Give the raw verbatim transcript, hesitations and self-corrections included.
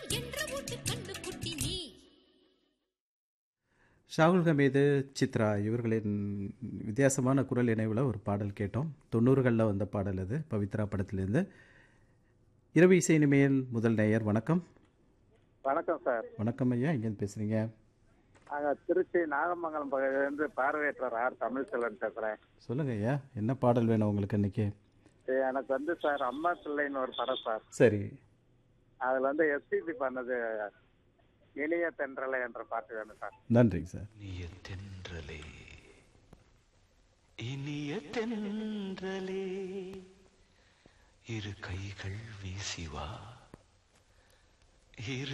என்ற வீட்டு கண்டு குட்டி நீ. ஷாகுல் ஹமீது, சித்ரா இவர்களின் வித்தியாசமான குரல் இணைவில் ஒரு பாடல் கேட்டோம். தொண்ணூறுகளில் வந்த பாடல் அது, பவித்ரா படத்திலேருந்து. இரவு இசை இனிமேல் முதல் நேயர். வணக்கம். வணக்கம் சார். வணக்கம் ஐயா, எங்கேருந்து பேசுகிறீங்க? நாங்கள் திருச்சி நாகமங்கலம் பகுதியிலேருந்து பார்வையற்றர் ஆர் தமிழ்செல்வன் பேசுகிறேன். சொல்லுங்க ஐயா, என்ன பாடல் வேணும் உங்களுக்கு இன்னைக்கு? எனக்கு வந்து சார் அம்மா பிள்ளைன்னு ஒரு படம் சார். சரி. அதில் வந்து எஸ்பிபி பண்ணது இனிய தென்றலை என்ற பாட்டு வேணும் சார். நன்றிங்க சார். இனிய தென்றலே இனிய தென்றலே இரு கைகள் வீசிவா இரு